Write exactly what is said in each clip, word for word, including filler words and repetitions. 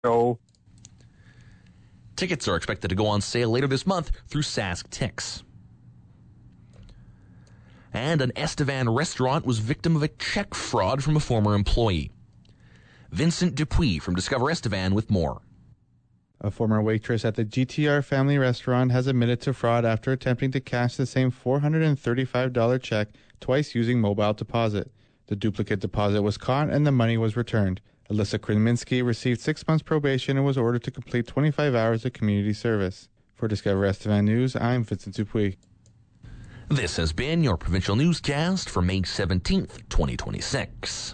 show. Tickets are expected to go on sale later this month through Sask Tix. And an Estevan restaurant was victim of a check fraud from a former employee. Vincent Dupuis from Discover Estevan with more. A former waitress at the G T R family restaurant has admitted to fraud after attempting to cash the same four hundred thirty-five dollars check twice using mobile deposit. The duplicate deposit was caught and the money was returned. Alyssa Kreminski received six months probation and was ordered to complete twenty-five hours of community service. For Discover Estevan News, I'm Vincent Dupuis. This has been your provincial newscast for May seventeenth, twenty twenty-six.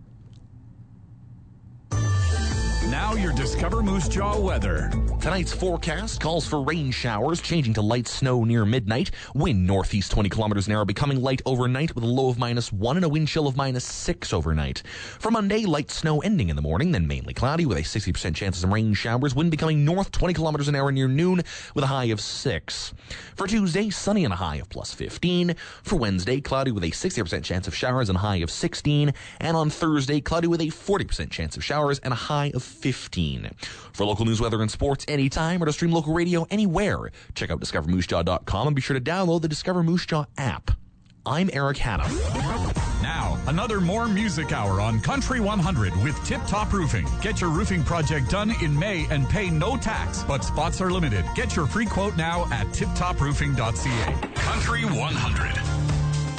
Now your Discover Moose Jaw weather. Tonight's forecast calls for rain showers, changing to light snow near midnight. Wind northeast twenty kilometers an hour, becoming light overnight with a low of minus one and a wind chill of minus six overnight. For Monday, light snow ending in the morning, then mainly cloudy with a sixty percent chance of some rain showers. Wind becoming north twenty kilometers an hour near noon with a high of six. For Tuesday, sunny and a high of plus fifteen. For Wednesday, cloudy with a sixty percent chance of showers and a high of sixteen. And on Thursday, cloudy with a forty percent chance of showers and a high of fifteen. For local news, weather, and sports anytime or to stream local radio anywhere, check out discover moose jaw dot com and be sure to download the Discover Moose Jaw app. I'm Eric Hanna. Now, another more music hour on Country one hundred with Tip Top Roofing. Get your roofing project done in May and pay no tax, but spots are limited. Get your free quote now at tip top roofing dot c a. Country one hundred.